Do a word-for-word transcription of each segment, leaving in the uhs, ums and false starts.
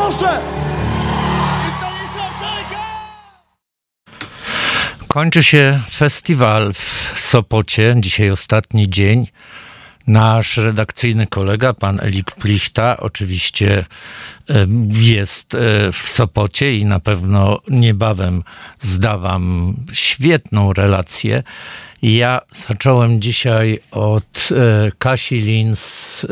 proszę! Kończy się festiwal w Sopocie, dzisiaj ostatni dzień. Nasz redakcyjny kolega, pan Elik Plichta, oczywiście jest w Sopocie i na pewno niebawem zda wam świetną relację. Ja zacząłem dzisiaj od Kasi Lins,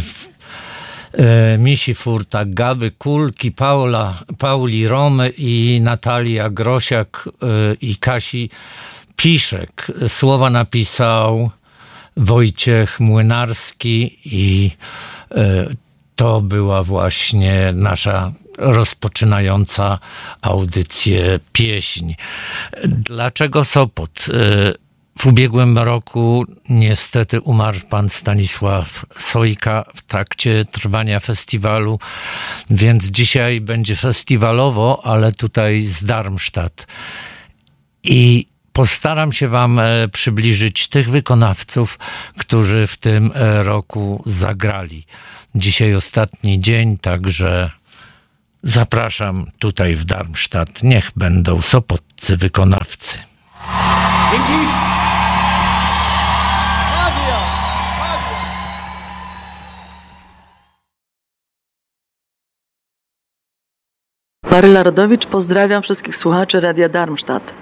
Misi Furta, Gaby Kulki, Paula, Pauli Romy i Natalia Grosiak i Kasi Piszek. Słowa napisał Wojciech Młynarski i to była właśnie nasza rozpoczynająca audycję pieśń. Dlaczego Sopot? W ubiegłym roku niestety umarł pan Stanisław Sojka w trakcie trwania festiwalu, więc dzisiaj będzie festiwalowo, ale tutaj z Darmstadt. I postaram się wam przybliżyć tych wykonawców, którzy w tym roku zagrali. Dzisiaj ostatni dzień, także zapraszam tutaj w Darmstadt. Niech będą sopoccy wykonawcy. Dzięki! Maryla Rodowicz, pozdrawiam wszystkich słuchaczy Radia Darmstadt.